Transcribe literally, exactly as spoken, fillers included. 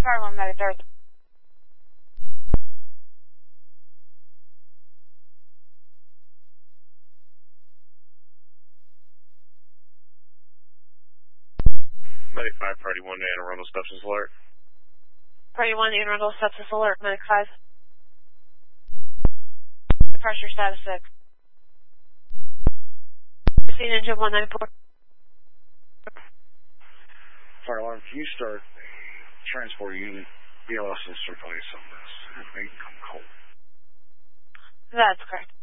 Fire one medic there. Medic five, Party one, Anne Arundel, sepsis alert. Party one, Anne Arundel, sepsis alert. Medic five. Pressure status six. Scene engine one ninety-four. Fire alarm, can you start transport unit B L S and survey some of this? It may come cold. That's correct.